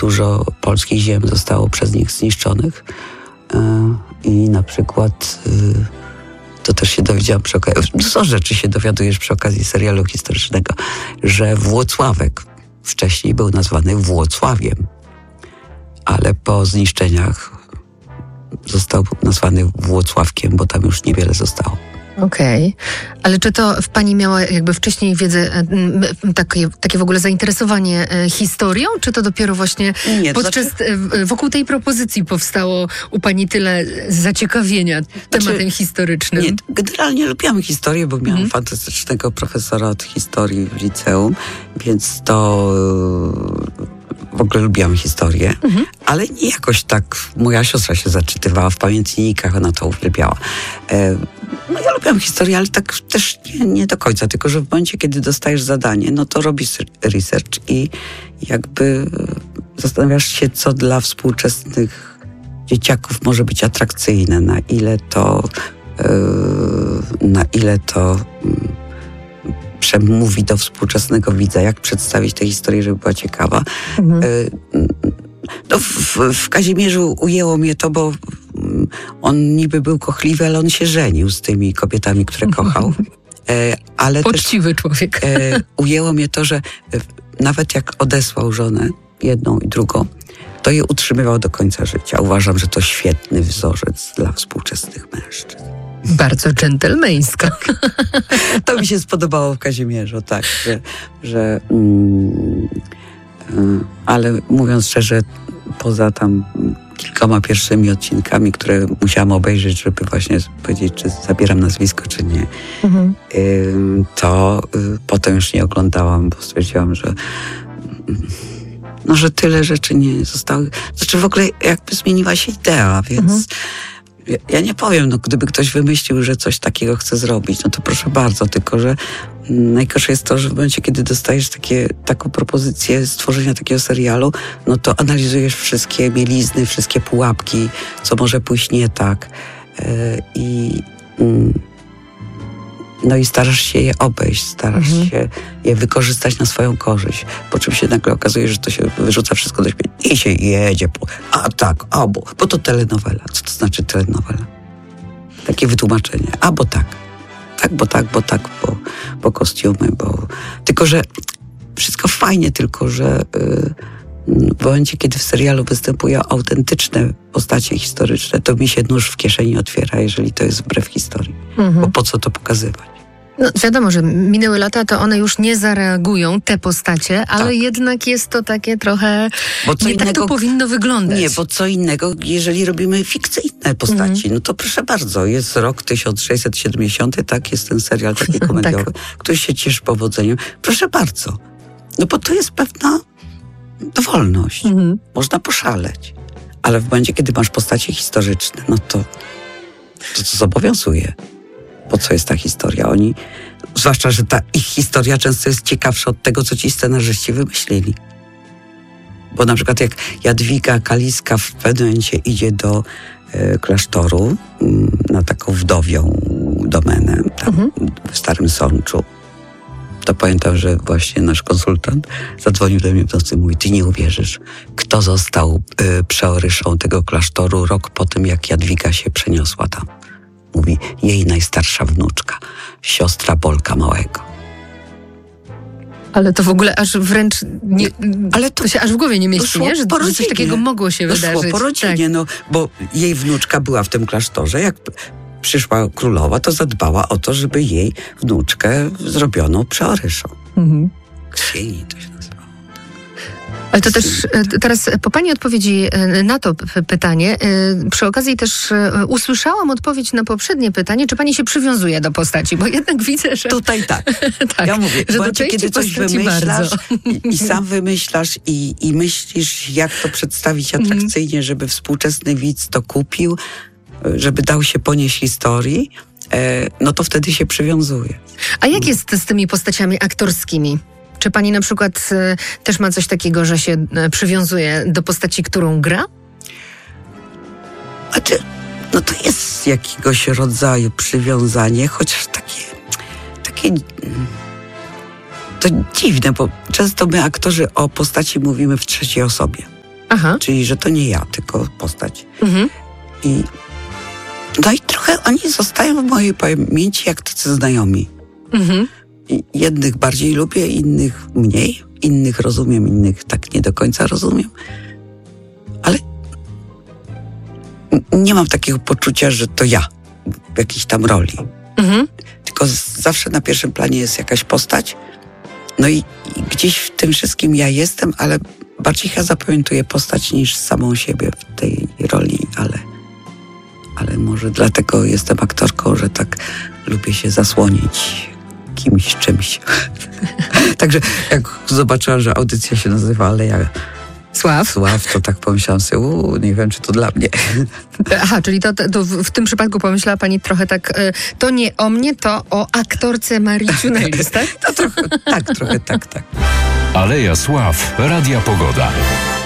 dużo polskich ziem zostało przez nich zniszczonych. I na przykład to też się dowiedziałam przy okazji, dużo rzeczy się dowiadujesz przy okazji serialu historycznego, że Włocławek wcześniej był nazwany Włocławiem, ale po zniszczeniach został nazwany Włocławkiem, bo tam już niewiele zostało. Okej. Ale czy to w pani miała jakby wcześniej wiedzę, takie w ogóle zainteresowanie historią, czy to dopiero właśnie wokół tej propozycji powstało u pani tyle zaciekawienia tematem historycznym? Nie, generalnie lubiłam historię, bo miałam fantastycznego profesora od historii w liceum, więc to w ogóle lubiłam historię, ale nie jakoś tak. Moja siostra się zaczytywała w pamiętnikach, ona to uwielbiała. No ja lubiłam historię, ale tak też nie do końca, tylko że w momencie, kiedy dostajesz zadanie, no to robisz research i jakby zastanawiasz się, co dla współczesnych dzieciaków może być atrakcyjne, na ile to przemówi do współczesnego widza, jak przedstawić tę historię, żeby była ciekawa. No, w Kazimierzu ujęło mnie to, bo on niby był kochliwy, ale on się żenił z tymi kobietami, które kochał. Ale poczciwy człowiek. Ujęło mnie to, że nawet jak odesłał żonę, jedną i drugą, to je utrzymywał do końca życia. Uważam, że to świetny wzorzec dla współczesnych mężczyzn. Bardzo dżentelmeńsko. To mi się spodobało w Kazimierzu, tak, ale mówiąc szczerze, poza tam kilkoma pierwszymi odcinkami, które musiałam obejrzeć, żeby właśnie powiedzieć, czy zabieram nazwisko, czy nie, to potem już nie oglądałam, bo stwierdziłam, że tyle rzeczy nie zostały. Znaczy w ogóle jakby zmieniła się idea, więc ja nie powiem, gdyby ktoś wymyślił, że coś takiego chce zrobić, no to proszę bardzo, tylko że najgorsze jest to, że w momencie, kiedy dostajesz taką propozycję stworzenia takiego serialu, no to analizujesz wszystkie mielizny, wszystkie pułapki, co może pójść nie tak no i starasz się je obejść, starasz się je wykorzystać na swoją korzyść, po czym się nagle okazuje, że to się wyrzuca wszystko do śmieci i się jedzie bo to telenowela. Co to znaczy telenowela? Takie wytłumaczenie. Bo kostiumy, Tylko, że wszystko fajnie, tylko, że w momencie, kiedy w serialu występują autentyczne postacie historyczne, to mi się nóż w kieszeni otwiera, jeżeli to jest wbrew historii. Bo po co to pokazywać? No, wiadomo, że minęły lata, to one już nie zareagują, te postacie, ale jednak jest to takie trochę... tak to powinno wyglądać. Nie, bo co innego, jeżeli robimy fikcyjne postaci, no to proszę bardzo, jest rok 1670, tak, jest ten serial taki komediowy, który się cieszy powodzeniem. Proszę bardzo. No bo to jest pewna dowolność. Można poszaleć. Ale w momencie, kiedy masz postacie historyczne, no to zobowiązuje. Po co jest ta historia? Zwłaszcza, że ta ich historia często jest ciekawsza od tego, co ci scenarzyści wymyślili. Bo na przykład jak Jadwiga Kaliska w pewnym momencie idzie do klasztoru na taką wdowią domenę tam w Starym Sączu, to pamiętam, że właśnie nasz konsultant zadzwonił do mnie w nocy i mówi: ty nie uwierzysz, kto został przeoryszą tego klasztoru rok po tym, jak Jadwiga się przeniosła tam. Mówi, jej najstarsza wnuczka, siostra Bolka Małego. Ale to w ogóle aż wręcz nie... Ale to się aż w głowie nie mieści, nie? Że coś takiego mogło się wydarzyć. Szło po rodzinie, bo jej wnuczka była w tym klasztorze. Jak przyszła królowa, to zadbała o to, żeby jej wnuczkę zrobiono przeoryszą. Ksieni to się nazywało. Ale to też teraz po pani odpowiedzi na to pytanie, przy okazji też usłyszałam odpowiedź na poprzednie pytanie, czy pani się przywiązuje do postaci, bo jednak widzę, że... Tutaj tak. Ja mówię, że momencie, kiedy coś wymyślasz i sam wymyślasz i myślisz, jak to przedstawić atrakcyjnie, żeby współczesny widz to kupił, żeby dał się ponieść historii, no to wtedy się przywiązuje. A jak jest z tymi postaciami aktorskimi? Czy pani na przykład też ma coś takiego, że się przywiązuje do postaci, którą gra? Znaczy, no to jest jakiegoś rodzaju przywiązanie, chociaż takie to dziwne, bo często my aktorzy o postaci mówimy w trzeciej osobie. Aha. Czyli, że to nie ja, tylko postać. No i trochę oni zostają w mojej pamięci jak tacy znajomi. Jednych bardziej lubię, innych mniej. Innych rozumiem, innych tak nie do końca rozumiem. Ale nie mam takiego poczucia, że to ja w jakiejś tam roli. Tylko zawsze na pierwszym planie jest jakaś postać. No i gdzieś w tym wszystkim ja jestem, ale bardziej ja zapamiętuję postać niż samą siebie w tej roli, ale może dlatego jestem aktorką, że tak lubię się zasłonić kimś, czymś. Także jak zobaczyłam, że audycja się nazywa Aleja Sław, to tak pomyślałam sobie, nie wiem, czy to dla mnie. Aha, czyli to w tym przypadku pomyślała pani trochę tak, to nie o mnie, to o aktorce Marii Ciunellis, tak? To trochę tak. Aleja Sław, Radia Pogoda.